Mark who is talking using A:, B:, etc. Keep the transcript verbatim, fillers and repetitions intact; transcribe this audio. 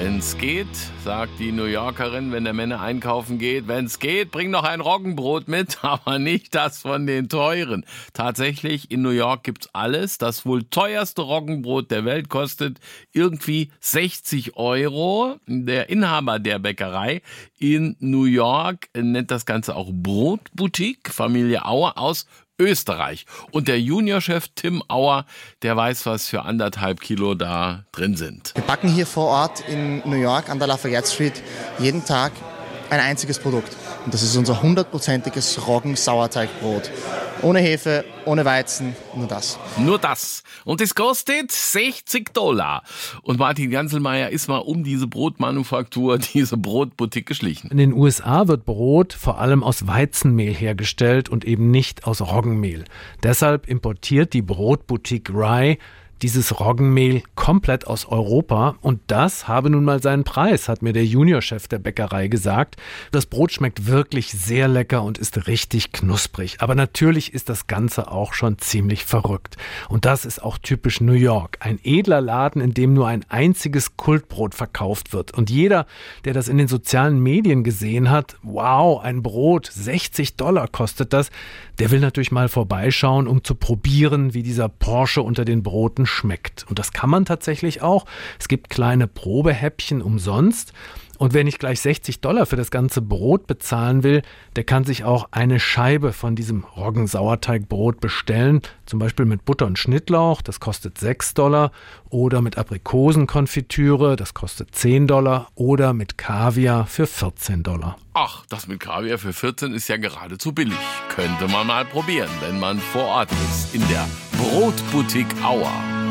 A: Wenn's geht, sagt die New Yorkerin, wenn der Männer einkaufen geht, wenn's geht, bring noch ein Roggenbrot mit, aber nicht das von den teuren. Tatsächlich, in New York gibt's alles. Das wohl teuerste Roggenbrot der Welt kostet irgendwie sechzig Euro. Der Inhaber der Bäckerei in New York nennt das Ganze auch Brotboutique, Familie Auer aus Österreich. Und der Juniorchef Tim Auer, der weiß, was für anderthalb Kilo da drin sind.
B: Wir backen hier vor Ort in New York an der Lafayette Street jeden Tag ein einziges Produkt. Und das ist unser hundertprozentiges Roggen-Sauerteigbrot. Ohne Hefe, ohne Weizen, nur das.
A: Nur das. Und es kostet sechzig Dollar. Und Martin Ganselmeier ist mal um diese Brotmanufaktur, diese Brotboutique geschlichen.
C: In den U S A wird Brot vor allem aus Weizenmehl hergestellt und eben nicht aus Roggenmehl. Deshalb importiert die Brotboutique Rye dieses Roggenmehl komplett aus Europa. Und das habe nun mal seinen Preis, hat mir der Juniorchef der Bäckerei gesagt. Das Brot schmeckt wirklich sehr lecker und ist richtig knusprig. Aber natürlich ist das Ganze auch schon ziemlich verrückt. Und das ist auch typisch New York. Ein edler Laden, in dem nur ein einziges Kultbrot verkauft wird. Und jeder, der das in den sozialen Medien gesehen hat, wow, ein Brot, sechzig Dollar kostet das, der will natürlich mal vorbeischauen, um zu probieren, wie dieser Porsche unter den Broten schmeckt. Und das kann man tatsächlich auch. Es gibt kleine Probehäppchen umsonst. Und wer nicht gleich sechzig Dollar für das ganze Brot bezahlen will, der kann sich auch eine Scheibe von diesem Roggensauerteigbrot bestellen. Zum Beispiel mit Butter und Schnittlauch, das kostet sechs Dollar. Oder mit Aprikosenkonfitüre, das kostet zehn Dollar. Oder mit Kaviar für vierzehn Dollar.
A: Ach, das mit Kaviar für vierzehn ist ja geradezu billig. Könnte man mal probieren, wenn man vor Ort ist in der Brotboutique Auer.